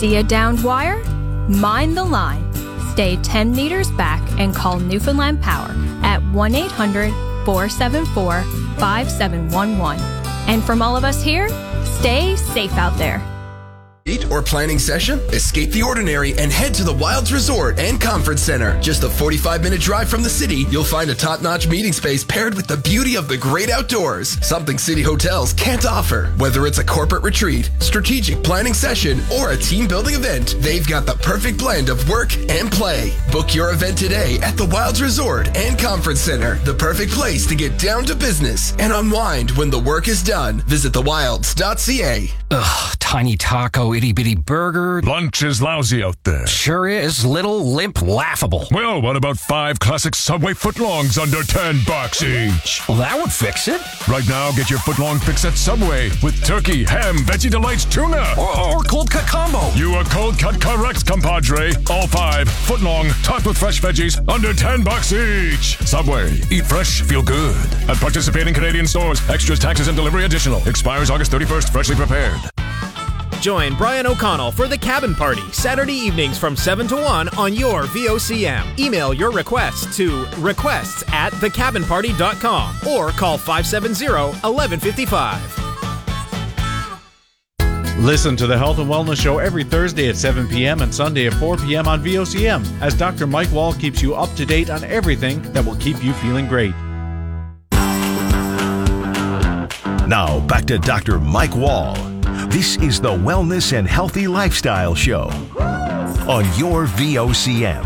See a downed wire? Mind the line. Stay 10 meters back and call Newfoundland Power at 1-800-474-5711. And from all of us here, stay safe out there. Or planning session? Escape the ordinary and head to the Wilds Resort and Conference Center. Just a 45-minute drive from the city, you'll find a top-notch meeting space paired with the beauty of the great outdoors. Something city hotels can't offer. Whether it's a corporate retreat, strategic planning session, or a team-building event, they've got the perfect blend of work and play. Book your event today at the Wilds Resort and Conference Center. The perfect place to get down to business and unwind when the work is done. Visit thewilds.ca. Ugh, tiny taco, itty-bitty burger. Lunch is lousy out there. Sure is. Little, limp, laughable. Well, what about 5 classic Subway footlongs under $10 each? Well, that would fix it. Right now, get your footlong fix at Subway with turkey, ham, Veggie Delights, tuna. Or cold cut combo. You are cold cut correct, compadre. All 5 footlong, topped with fresh veggies, under $10 each. Subway. Eat fresh, feel good. At participating Canadian stores. Extras, taxes, and delivery additional. Expires August 31st. Freshly prepared. Join Brian O'Connell for The Cabin Party, Saturday evenings from 7 to 1 on your VOCM. Email your requests to requests@thecabinparty.com or call 570-1155. Listen to the Health and Wellness Show every Thursday at 7 p.m. and Sunday at 4 p.m. on VOCM as Dr. Mike Wall keeps you up to date on everything that will keep you feeling great. Now, back to Dr. Mike Wall. This is the Wellness and Healthy Lifestyle Show on your VOCM.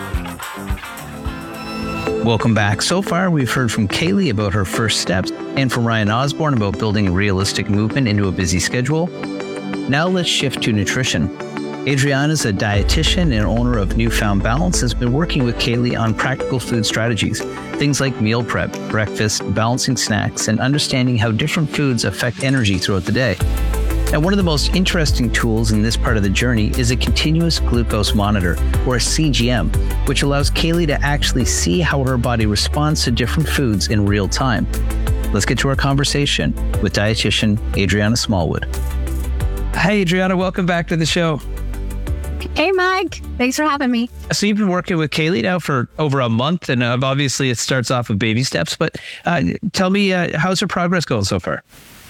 Welcome back. So far, we've heard from Kaylee about her first steps and from Ryan Osborne about building realistic movement into a busy schedule. Now let's shift to nutrition. Adriana is a dietitian and owner of Newfound Balance, has been working with Kaylee on practical food strategies, things like meal prep, breakfast, balancing snacks, and understanding how different foods affect energy throughout the day. Now, one of the most interesting tools in this part of the journey is a continuous glucose monitor, or a CGM, which allows Kaylee to actually see how her body responds to different foods in real time. Let's get to our conversation with dietitian Adriana Smallwood. Hi, Adriana. Welcome back to the show. Hey, Mike. Thanks for having me. So you've been working with Kaylee now for over a month, and obviously it starts off with baby steps, but tell me, how's her progress going so far?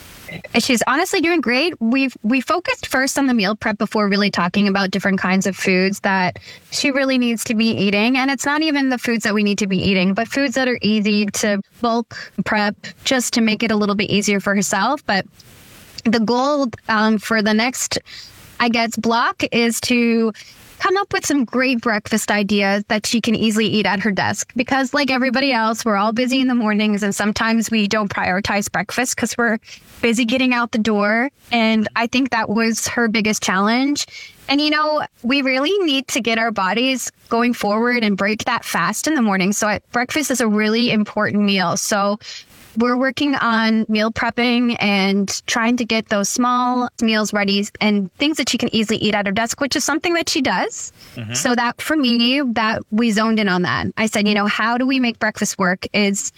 She's honestly doing great. We focused first on the meal prep before really talking about different kinds of foods that she really needs to be eating. And it's not even the foods that we need to be eating, but foods that are easy to bulk prep just to make it a little bit easier for herself. But the goal for the next, I guess, block is to come up with some great breakfast ideas that she can easily eat at her desk. Because like everybody else, we're all busy in the mornings and sometimes we don't prioritize breakfast because we're busy getting out the door. And I think that was her biggest challenge. And, you know, we really need to get our bodies going forward and break that fast in the morning. So breakfast is a really important meal. So we're working on meal prepping and trying to get those small meals ready and things that she can easily eat at her desk, which is something that she does. Mm-hmm. So that for me, that we zoned in on that. I said, you know, how do we make breakfast work? Is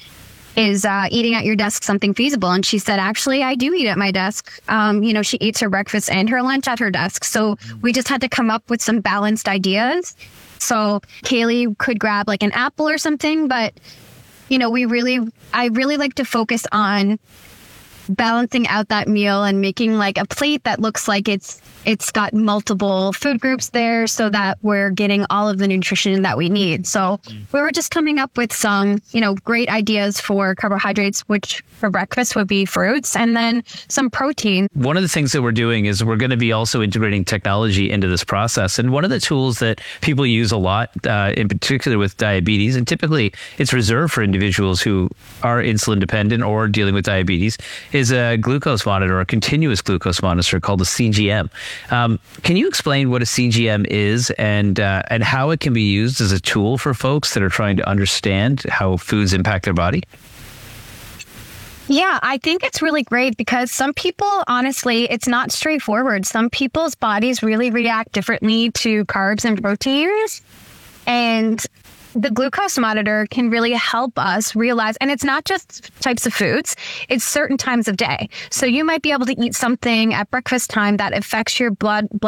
eating at your desk something feasible? And she said, actually, I do eat at my desk. You know, she eats her breakfast and her lunch at her desk. So we just had to come up with some balanced ideas. So Kaylee could grab like an apple or something, but you know, I really like to focus on balancing out that meal and making like a plate that looks like it's got multiple food groups there so that we're getting all of the nutrition that we need. So we were just coming up with some, you know, great ideas for carbohydrates, which for breakfast would be fruits, and then some protein. One of the things that we're doing is we're going to be also integrating technology into this process. And one of the tools that people use a lot, in particular with diabetes, and typically it's reserved for individuals who are insulin dependent or dealing with diabetes, is a glucose monitor, a continuous glucose monitor called a CGM. Can you explain what a CGM is and how it can be used as a tool for folks that are trying to understand how foods impact their body? Yeah, I think it's really great because some people, honestly, it's not straightforward. Some people's bodies really react differently to carbs and proteins. And the glucose monitor can really help us realize, and it's not just types of foods, it's certain times of day. So you might be able to eat something at breakfast time that affects your blood